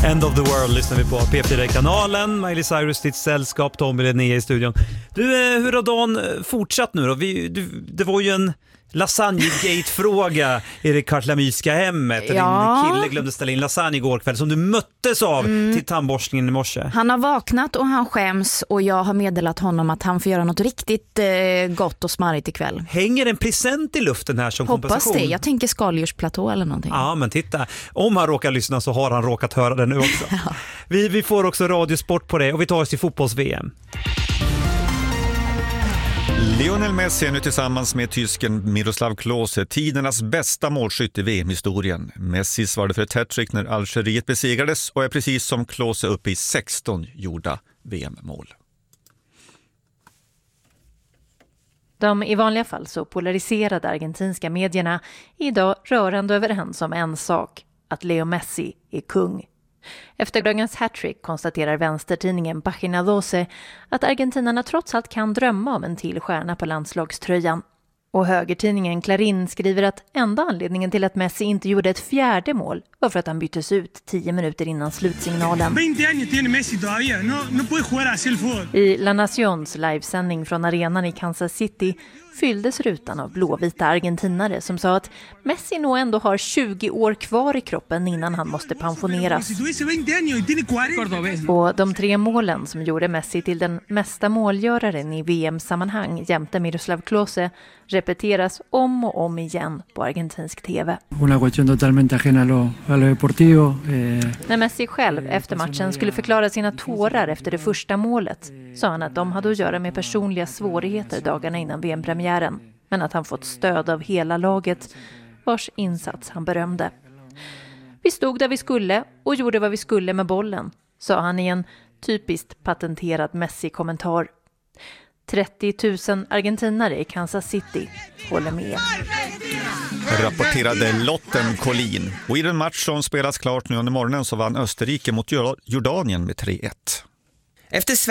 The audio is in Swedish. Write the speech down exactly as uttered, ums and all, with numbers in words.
End of the World lyssnar vi på P fyra-kanalen. Miley Cyrus, ditt sällskap, Tommy Linnea i studion. Du, hur har dagen fortsatt nu då? Vi, du, det var ju en lasagne-gate-fråga i det kartlamyska hemmet. Ja. Din kille glömde ställa in lasagne igår kväll som du möttes av mm. till tandborstningen i morse. Han har vaknat och han skäms och jag har meddelat honom att han får göra något riktigt eh, gott och smarrigt ikväll. Hänger en present i luften här som Hoppas kompensation? Det, jag tänker skaldjursplatå eller någonting. Ja, men titta. Om han råkar lyssna så har han råkat höra det nu också. ja. vi, vi får också radiosport på det och vi tar oss till fotbolls-V M. Lionel Messi är nu tillsammans med tysken Miroslav Klose tidernas bästa målskytt i V M-historien. Messi svarade för ett hattrick när Algeriet besegrades och är precis som Klose uppe i sexton gjorda V M-mål. De i vanliga fall så polariserade argentinska medierna är idag rörande överens om en sak, att Leo Messi är kung. Efter dagens hattrick konstaterar vänstertidningen Página doce att argentinarna trots allt kan drömma om en till stjärna på landslagströjan. Och högertidningen Clarín skriver att enda anledningen till att Messi inte gjorde ett fjärde mål var för att han byttes ut tio minuter innan slutsignalen. I La Nacions livesändning från arenan i Kansas City fylldes rutan av blåvita argentinare som sa att Messi nog ändå har tjugo år kvar i kroppen innan han måste pensioneras. Och de tre målen som gjorde Messi till den mesta målgöraren i V M-sammanhang jämte Miroslav Klose repeteras om och om igen på argentinsk tv. Una cuestión totalmente ajena a lo, a lo deportivo. Eh... När Messi själv efter matchen skulle förklara sina tårar efter det första målet sa han att de hade att göra med personliga svårigheter dagarna innan V M-premiären, men att han fått stöd av hela laget vars insats han berömde. Vi stod där vi skulle och gjorde vad vi skulle med bollen, sa han i en typiskt patenterad Messi-kommentar. trettio tusen argentinare i Kansas City håller med. Rapporterade Lotten Collin. Och i den match som spelas klart nu under morgonen så vann Österrike mot Jordanien med tre ett. Efter